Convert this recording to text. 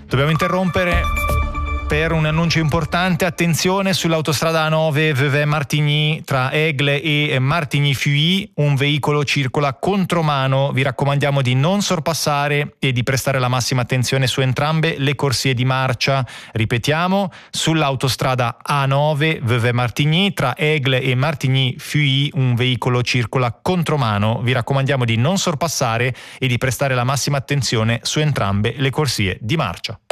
Dobbiamo interrompere per un annuncio importante. Attenzione, sull'autostrada A9 Vevey-Martigny tra Aigle e Martigny-Fuy un veicolo circola contromano. Vi raccomandiamo di non sorpassare e di prestare la massima attenzione su entrambe le corsie di marcia. Ripetiamo, sull'autostrada A9 Vevey-Martigny tra Aigle e Martigny-Fuy un veicolo circola contromano. Vi raccomandiamo di non sorpassare e di prestare la massima attenzione su entrambe le corsie di marcia.